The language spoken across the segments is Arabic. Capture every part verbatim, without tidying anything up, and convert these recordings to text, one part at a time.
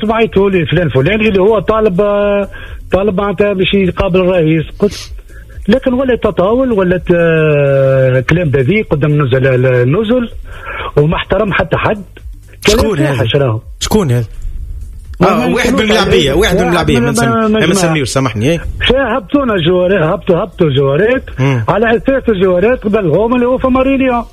سمعته لي فلان فلان اللي هو طالب طالب معناتها باش يقابل الرئيس. قلت لكن ولات تطاول، ولات كلام بذيء قدام نزل النزل وما احترم حتى حد. شكون هذا؟ شكون هذا؟ اه واحد من الملاعبيه، واحد من الملاعبيه ما نسميوش، سامحني. هبطونا جوارات، هبطوا هبطوا جوارات على اساس الجوارات قبلهم اللي هو في ماريليا.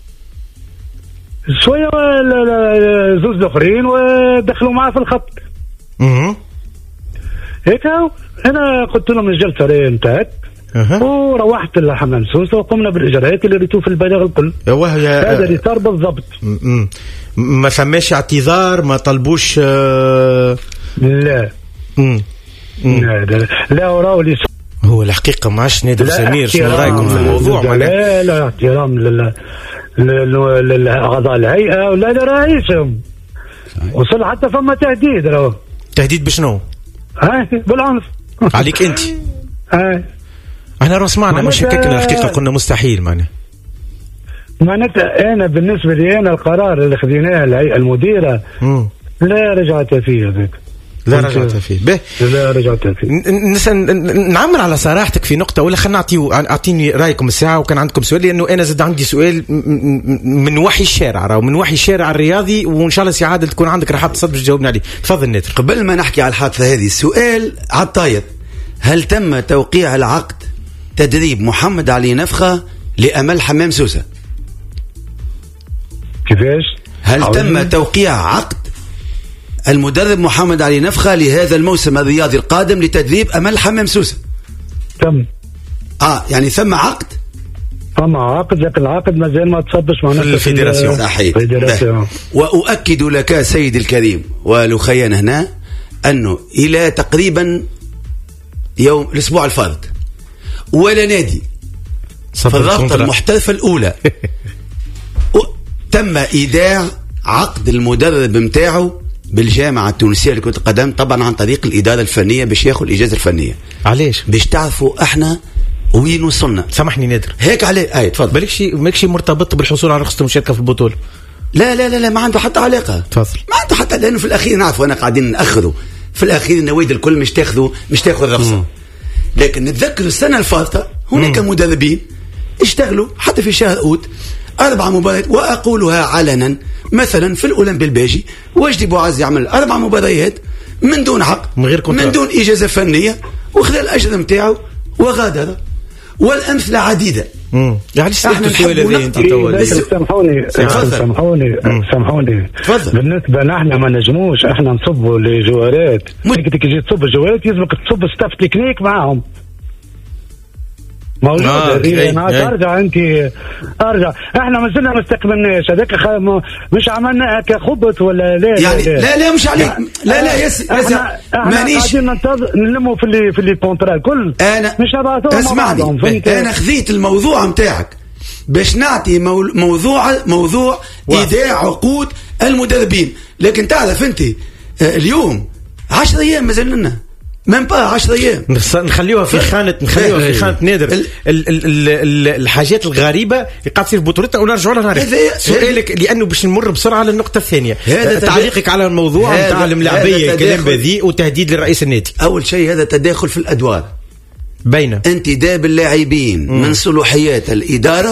شويه زوج الاخرين ودخلوا معاه في الخط. اها هيك انا قلت لهم نزلت الرأي نتاعك وروحت لحمام سوسه وقمنا بالاجراءات اللي ريتو في البلاغ الكل. هذا اللي صار بالضبط. ما سماش اعتذار، ما طلبوش آه... لا مم. لا لا, لا وراو لي هو الحقيقه ما عادش نادر سمير. شنو رايكم في الموضوع؟ لا لا احترام لل للاعضاء الهيئه ولا لرئيسهم. وصل حتى فما تهديد. راهو تهديد بشنو؟ ها بالعنف عليك انت. ها احنا سمعنا مش هيك الحقيقه قلنا مستحيل. معناه معناتها انا بالنسبه لي انا القرار اللي خذيناه الهيئه المديره مم. لا رجعت فيه هذاك، لا رجعت فيه به لا رجعت فيه. نسأل نعمل على صراحتك في نقطه، ولا خلينا نعطيو اعطيني رايكم الساعه. وكان عندكم سؤال لانه انا زاد عندي سؤال من وحي الشارع، راهو من وحي الشارع الرياضي، وان شاء الله سي عادل تكون عندك راحه تصد باش تجاوبنا عليه. تفضل نادر. قبل ما نحكي على الحادثه هذه، السؤال على الطاير: هل تم توقيع العقد تدريب محمد علي نفخه لامل حمام سوسه؟ كيفاش؟ هل تم توقيع عقد المدرب محمد علي نفخه لهذا الموسم الرياضي القادم لتدريب امل حمام سوسه؟ تم. اه يعني ثم عقد؟ ثم عقد، لكن العقد ما زال ما تصبش معناتها في الفيدراسيون. صحيح. واؤكد لك سيدي الكريم ولخينا هنا انه الى تقريبا يوم الاسبوع الفارط ولا نادي في الرابطه المحترفه الاولى تم ايداع عقد المدرب متاعه بالجامعه التونسيه لكره القدم، طبعا عن طريق الاداره الفنيه باش ياخذ الاجازه الفنيه. علاش؟ باش تعرفوا احنا وين وصلنا. سامحني نادر، هيك عليه. اي تفضل. مالكش مالكش مرتبط بالحصول على رخصه المشاركه في البطوله؟ لا لا لا لا ما عنده حتى علاقه. تفضل. ما عنده حتى، لانه في الاخير نعرفوا انا قاعدين ناخذوا في الاخير النوادي الكل مش تاخذوا مش تاخذ الرخصه. لكن نتذكر السنه الفارطه هناك مم. مدربين اشتغلوا حتى في شهر اوت أربع مباريات، وأقولها علنا مثلا في الأولمبي الباجي وجدي بوعز يعمل أربع مباريات من دون عقد، من غير كونترا، من دون إجازة فنية، وخذ الأجازة متاعه وغادر. والأمثلة عديدة. امم يعني احنا السؤال هذا انت سامحوني سامحوني سامحوني بالنسبه نحن ما نجموش احنا نصبوا لجوارات. انت تجي تصب الجوارات يلزمك تصب ستاف تكنيك معاهم موجودة. آه إيه أنا أرجع أنت أرجع إحنا ما زلنا ما استقبلناش هذاك خ... مش عملناها كخبط ولا لا يعني لا لا, لا مش عليك يعني لا لا يس يس إحنا قاعدين ننتظر نلموا في اللي في اللي كونترا الكل. أنا مش نبعثوهم. اسمعني أنا خذيت الموضوع متاعك باش نعطي مو... موضوع موضوع إيداع عقود المدربين، لكن تعرف أنت اليوم عشرة أيام ما زلنا من بقى عشرة أيام نخليوها في خانة نخليوها في خانة نادر. ال ال ال ال الحاجات الغريبة اللي قاعد تصير في بطولتنا ونرجعوا لها نعرف سؤالك، لأنه باش نمر بسرعة للنقطة الثانية. تعليقك على الموضوع نتاع الملاعبية، كلام بذيء وتهديد لرئيس النادي. أول شيء هذا تداخل في الأدوار بين انتداب اللاعبين من صلاحيات الإدارة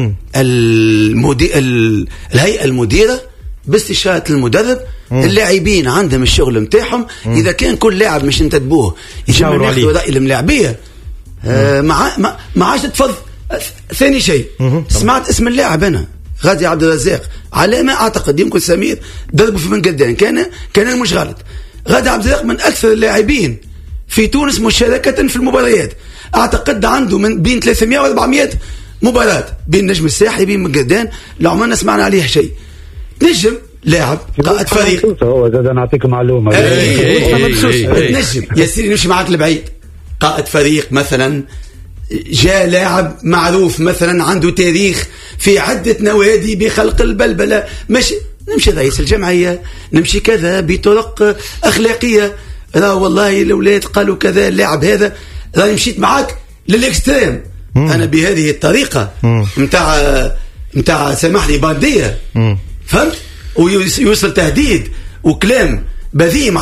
المدير الهيئة المديرة باستشارة المدرب. اللاعبين عندهم الشغل متاعهم، اذا كان كل لاعب مش انتدبوه يشاوروا عليه رأي الملاعبيه آه مع ما ما عادش تفض. ثاني شيء سمعت اسم اللاعب انا غادي عبد الرزاق، على ما اعتقد يمكن سمير ضربه في بن قدان، كان كان مش غلط. غادي عبد الرزاق من اكثر اللاعبين في تونس مشاركه في المباريات، اعتقد عنده من بين ثلاثمائة وأربعمائة مباراه بين نجم الساحلي بين بن قدان، لو عمرنا سمعنا عليه شيء. نجم لاعب قائد فريق، هو زاد نعطيك معلومه نجم يا سيدي نمشي معك لبعيد. قائد فريق مثلا، جاء لاعب معروف مثلا عنده تاريخ في عده نوادي بخلق البلبله، مش نمشي رئيس الجمعيه، نمشي كذا بطرق اخلاقيه. راه والله الاولاد قالوا كذا اللاعب هذا، راه مشيت معك للاكستريم. انا بهذه الطريقه نتاع نتاع سامحني بارديه، فهمت؟ ويوصل تهديد وكلام بذيء.